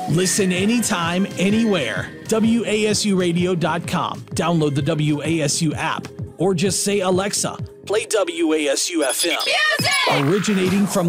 Listen anytime, anywhere. WASUradio.com. Download the WASU app or just say, Alexa, play WASU FM. Music! Originating from